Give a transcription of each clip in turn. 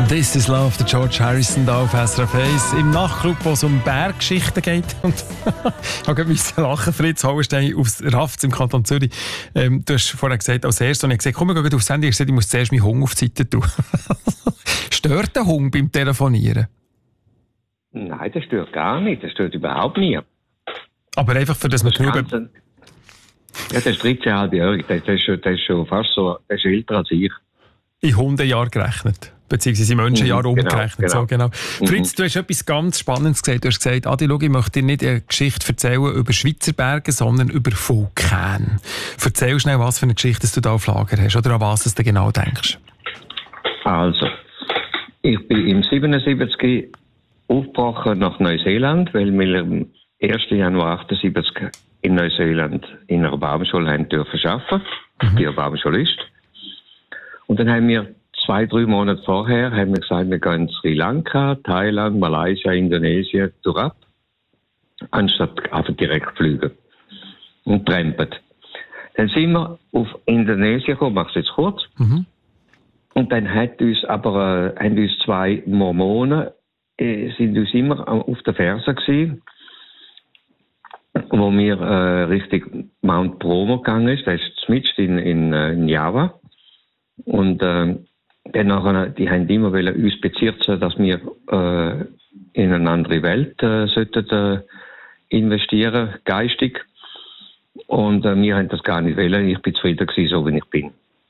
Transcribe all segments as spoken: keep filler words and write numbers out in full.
This is Love, der George Harrison da auf S R F eins. Im Nachtclub, wo es um Berggeschichten geht. Und ich habe gerade lachen, Fritz Hauenstein aus Rafts im Kanton Zürich. Ähm, du hast vorhin gesagt, als erstes, und ich gesagt, komm, wir gehen aufs Handy. Ich gesagt, ich muss zuerst meinen Hund auf die Seite tun. Stört der Hund beim Telefonieren? Nein, das stört gar nicht. Das stört überhaupt nie. Aber einfach, für das man genug... Ja, der ist dreizehnhalbjährig. Der, der, ist schon, der ist schon fast so, der ist älter als ich. In Hundejahr gerechnet. Beziehungsweise in Menschenjahr mhm, umgerechnet. Genau, so, genau. Mhm. Fritz, du hast etwas ganz Spannendes gesagt. Du hast gesagt, Adi, schau, ich möchte dir nicht eine Geschichte erzählen über Schweizer Berge, sondern über Vulkane. Erzähl schnell, was für eine Geschichte du da auf Lager hast oder an was du genau denkst. Also, ich bin im siebenundsiebzig aufgebrochen nach Neuseeland, weil wir am ersten Januar achtundsiebzig in Neuseeland in einer Baumschule haben dürfen arbeiten. Mhm. Die Baumschule ist. Und dann haben wir zwei, drei Monate vorher haben wir gesagt, wir gehen in Sri Lanka, Thailand, Malaysia, Indonesien durchab, anstatt einfach direkt fliegen und trampen. Dann sind wir auf Indonesien gekommen, mach es jetzt kurz. Mhm. Und dann hat uns aber, äh, haben uns zwei Mormonen, äh, sind uns immer auf der Ferse gewesen, wo wir äh, Richtung Mount Bromo gegangen ist. Das ist mitten in, in, in Java. Und äh, dann nachher, die haben immer wollen uns bezirzen, dass wir äh, in eine andere Welt äh, sollten, äh, investieren, geistig. Und äh, wir haben das gar nicht wollen. Ich bin zufrieden gewesen, so wie ich bin.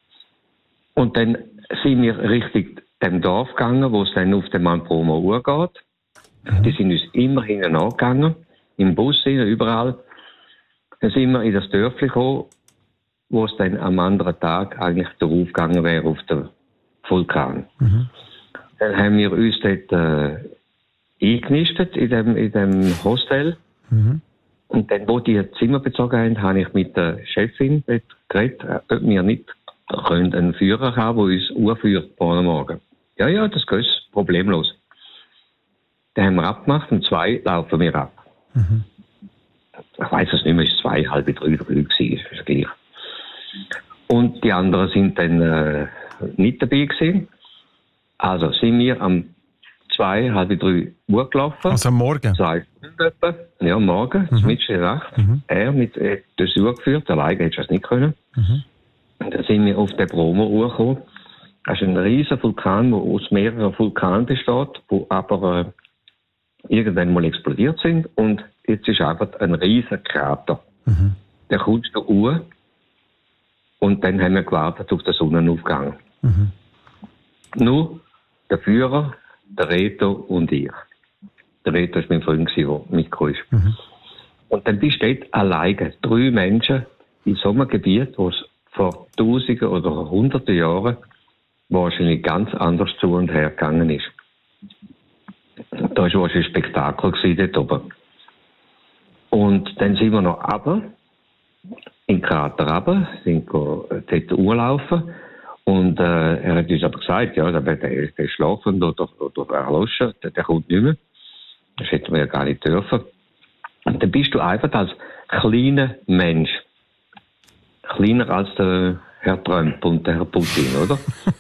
Und dann sind wir Richtung dem Dorf gegangen, wo es dann auf den Mount Bromo geht. Mhm. Die sind uns immer hinten nachgegangen, im Bus, überall. Dann sind wir in das Dörfli gekommen, wo es dann am anderen Tag eigentlich darauf gegangen wäre, auf den Vulkan. Mhm. Dann haben wir uns dort äh, eingenistet in dem, in dem Hostel. Mhm. Und dann, wo die Zimmer bezogen haben, habe ich mit der Chefin dort geredet, ob wir nicht einen Führer haben, der uns urführt morgen Morgen. Ja, ja, das geht problemlos. Dann haben wir abgemacht und zwei laufen wir ab. Mhm. Ich weiss es nicht mehr, es war zwei, halb drei, drei gewesen, ist gleich. Und die anderen sind dann äh, nicht dabei gewesen. Also sind wir am zwei, halb drei Uhr gelaufen. Also am Morgen? Zwei Stunden etwa. Ja, am Morgen, mhm. mitten in der Nacht. Mhm. Er mit äh, das Uhr geführt, alleine hätte ich das nicht können. Mhm. Und dann sind wir auf den Bromo gekommen. Das ist ein riesiger Vulkan, der aus mehreren Vulkanen besteht, die aber äh, irgendwann mal explodiert sind. Und jetzt ist einfach ein riesiger Krater. Mhm. Der kommt da hoch. Und dann haben wir gewartet auf den Sonnenaufgang. Mhm. Nur der Führer, der Reto und ich. Der Reto war mein Freund, der mitgekommen ist. Mhm. Und dann bist du dort alleine, drei Menschen in so einem Gebiet, wo es vor Tausenden oder Hunderten Jahren wahrscheinlich ganz anders zu und her gegangen ist. Da war wahrscheinlich ein Spektakel dort oben. Und dann sind wir noch runter, in den Krater runter, sind dort urlaufen. Und äh, er hat uns aber gesagt, ja, der, der, der ist schlafend oder, oder erloschen, der, der kommt nicht mehr. Das hätten wir ja gar nicht dürfen. Und dann bist du einfach als kleiner Mensch, kleiner als der Herr Trump und der Herr Putin, oder?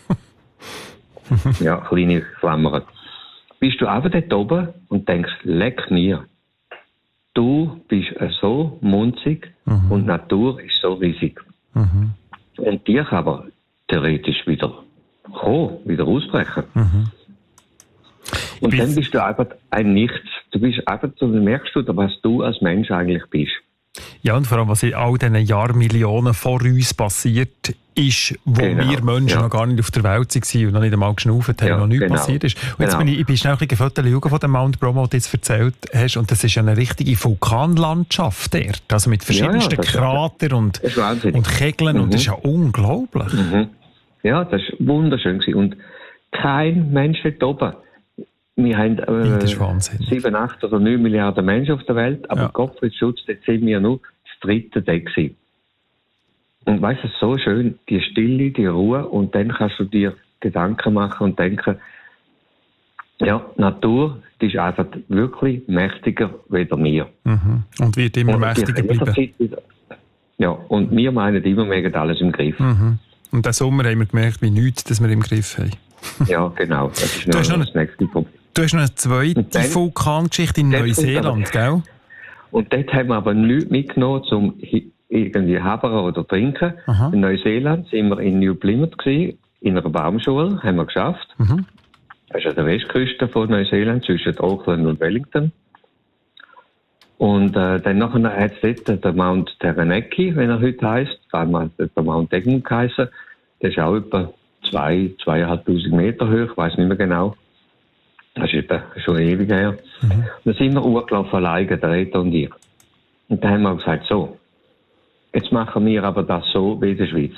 Ja, kleine Klammern. Bist du einfach dort oben und denkst, leck mir. Du bist so munzig mhm. und die Natur ist so riesig. Mhm. Und die kann aber theoretisch wieder kommen, wieder ausbrechen. Mhm. Und bin dann bist du einfach ein Nichts. Du bist einfach, du merkst du, was du als Mensch eigentlich bist. Ja, und vor allem, was in all diesen Jahrmillionen vor uns passiert ist, wo genau. wir Menschen ja. noch gar nicht auf der Welt waren und noch nicht einmal geschnauft haben, ja, noch nichts genau. passiert ist. Und jetzt genau. bin ich, ich bin schnell ein bisschen von dem Mount Bromo, den du jetzt erzählt hast, und das ist ja eine richtige Vulkanlandschaft dort, also mit verschiedensten ja, ja, Kratern und, und Kegeln, mhm. und das ist ja unglaublich. Mhm. Ja, das war wunderschön gewesen. Und kein Mensch dort oben. Wir haben äh, sieben, acht oder neun Milliarden Menschen auf der Welt, aber ja. Gottfried-Schutz, dort sind wir nur das dritte Deck gewesen. Und weißt du, so schön, die Stille, die Ruhe, und dann kannst du dir Gedanken machen und denken, ja, die Natur, die ist einfach wirklich mächtiger als wir. Mhm. Und wird immer und mächtiger bleiben. Ja, und wir meinen immer, wir haben alles im Griff. Mhm. Und diesen Sommer haben wir gemerkt, wie nichts, dass wir im Griff haben. Ja, genau. Das ist du, hast noch noch das nächste Problem. Du hast noch eine zweite Vulkangeschichte in Neuseeland, gell? Und dort haben wir aber nichts mitgenommen, um irgendwie habern oder trinken. Aha. In Neuseeland sind wir in New Plymouth gewesen, in einer Baumschule, haben wir geschafft. Mhm. Das ist an der Westküste von Neuseeland, zwischen Auckland und Wellington. Und äh, dann nachher hat es dort den Mount Taranaki, wenn er heute heisst, einmal hat der Mount Egmont geheissen. Der ist auch etwa zwei, zweieinhalbtausend Meter hoch, ich weiss nicht mehr genau. Das ist etwa schon ewig her. Mhm. Und dann sind wir hochgelaufen alleine, der Reto und ich. Und dann haben wir gesagt, so, jetzt machen wir aber das so wie in der Schweiz.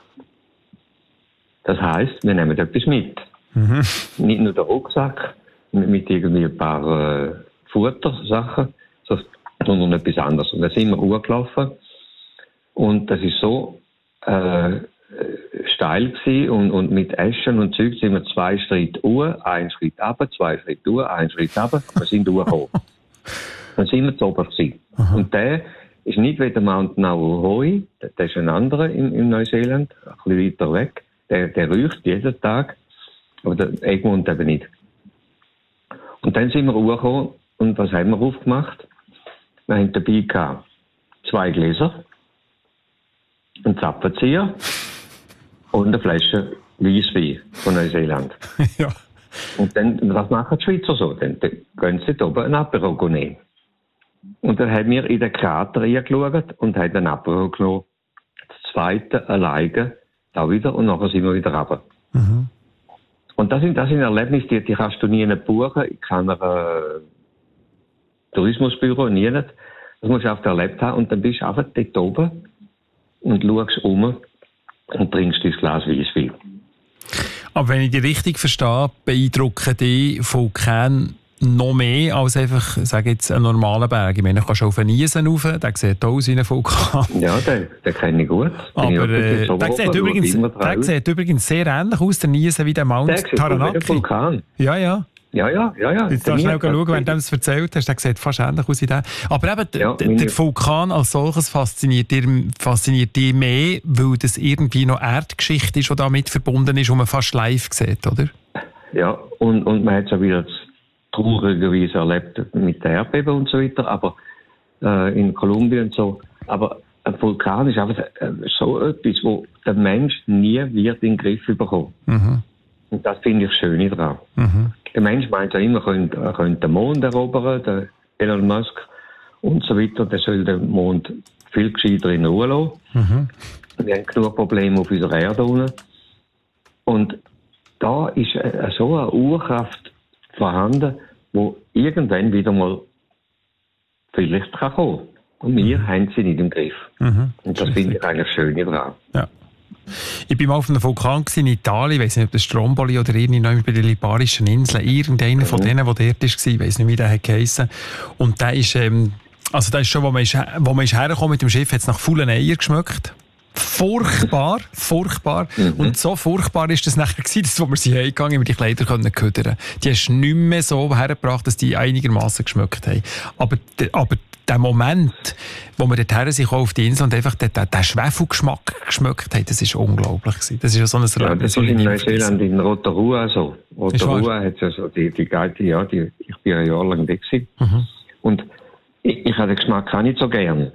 Das heisst, wir nehmen etwas mit. Mhm. Nicht nur den Rucksack, mit, mit irgendwie ein paar äh, Futtersachen, sondern etwas anderes. Und dann sind wir hochgelaufen. Und das ist so äh, steil gewesen und, und mit Eschen und Zeug sind wir zwei Schritte hoch, einen Schritt runter, zwei Schritte hoch, einen Schritt runter, wir sind hochgekommen. Dann sind wir zu oben gewesen. Und der ist nicht wie der Mount Nauhoi, der ist ein anderer in, in Neuseeland, ein bisschen weiter weg. Der, der riecht jeden Tag, aber der Egmont eben nicht. Und dann sind wir hochgekommen und was haben wir aufgemacht? Wir haben dabei gehabt zwei Gläser, einen Zapfenzieher und eine Flasche Weisswein von Neuseeland. Ja. Und dann, was machen die Schweizer so? Dann, dann gehen sie da oben ein Apero nehmen. Und dann haben wir in den Krater reingeschaut und haben ein Apero genommen. Das zweite alleine, da wieder, und nachher sind wir wieder runter. Mhm. Und das sind, das sind Erlebnisse, die, die kannst du nie buchen, in keiner äh, Tourismusbüro, nie nicht. Das musst du einfach erlebt haben und dann bist du einfach dort oben und schaust um und trinkst dein Glas Weisswein. Aber wenn ich dich richtig verstehe, beeindrucken die Vulkane noch mehr als einfach, sage jetzt, einen normalen Berg. Ich meine, ich kann schon auf einen Niesen rauf, der sieht aus wie ein Vulkan. Ja, den, den kenne ich gut. Aber äh, der, sieht übrigens, der sieht übrigens sehr ähnlich aus, der Niesen, wie der Mount Taranaki. Der Vulkan. Ja, ja. Ja, ja, ja, ja. Jetzt darfst du schnell schauen, wenn du es erzählt hast, der sieht fast ähnlich aus wie der. Aber eben, ja, der, der Vulkan als solches fasziniert dich, fasziniert dich mehr, weil das irgendwie noch Erdgeschichte ist, die damit verbunden ist und man fast live sieht, oder? Ja, und, und man hat es auch wieder traurigerweise erlebt mit der Erdbeben und so weiter, aber äh, in Kolumbien und so. Aber ein Vulkan ist einfach äh, so etwas, wo der Mensch nie wird in den Griff bekommen. Mhm. Und das finde ich schön daran. Mhm. Der Mensch meint ja immer, er könnte, er könnte den Mond erobern, der Elon Musk und so weiter. Der soll den Mond viel gescheiter in Ruhe lassen. Mhm. Wir haben genug Probleme auf unserer Erde unten. Und da ist äh, so eine Urkraft vorhanden, wo irgendwann wieder mal vielleicht kann kommen. Und wir mhm. haben sie nicht im Griff. Mhm. Und das finde ich eigentlich schön daran. Ja. Ich war mal auf einem Vulkan in Italien, ich weiss nicht, ob das Stromboli oder irgendjemand bei den Liparischen Inseln, irgendeiner mhm. von denen, der dort war, ich weiss nicht, wie der geheissen. Und der ist, ähm, also der ist schon, wo man ist, wo man ist hergekommen mit dem Schiff, hat es nach faulen Eier geschmeckt. Furchtbar, furchtbar. Mhm. Und so furchtbar ist das nachher gewesen, dass, wo wir sie heimgegangen haben, wir die Kleider können ködern. Die hast du nicht mehr so hergebracht, dass die einigermaßen geschmeckt haben. Aber, aber der Moment, wo wir dorthin sind, auf die Insel und einfach den, den, den Schwefelgeschmack geschmeckt haben, das war unglaublich gewesen. Das ist ja so ein ja, das so ist in Neuseeland, in Rotorua so. Rotorua hat ja so die, die Geite, ja, die, ich bin ein Jahr lang weg gewesen. Mhm. Und ich, ich habe den Geschmack auch nicht so gern.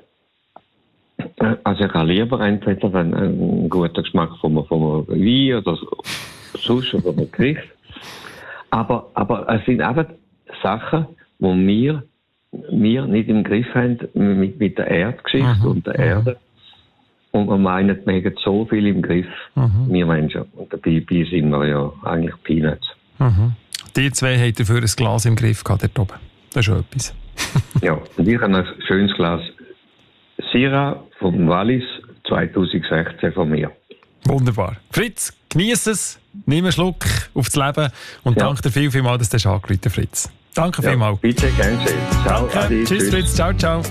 Also ich habe lieber entweder einen, einen guten Geschmack von, von einem Wein oder so, sonst oder einem Gericht. Aber, aber es sind einfach Sachen, die wir, wir nicht im Griff haben mit, mit der Erdgeschichte mhm. und der Erde. Und wir meinen, wir haben so viel im Griff, mhm. wir Menschen. Und dabei sind wir ja eigentlich Peanuts. Mhm. Die zwei haben dafür ein Glas im Griff gehabt, dort oben. Das ist schon etwas. Ja, und ich habe ein schönes Glas Syrah vom Wallis zwanzig sechzehn von mir. Wunderbar. Fritz, genieß es, nimm einen Schluck aufs Leben und ja. danke dir viel, viel mal, dass du das angerufen hast, Fritz. Danke ja, vielmals. Bitte, gerne schön. Ciao, danke. Adi, tschüss, tschüss, Fritz. Ciao, ciao.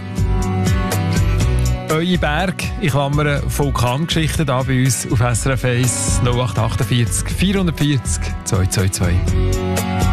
Eure Berg, ich klammere Vulkangeschichten da bei uns auf S R F eins null acht acht vier vierhundertvierzig zweihundertzweiundzwanzig.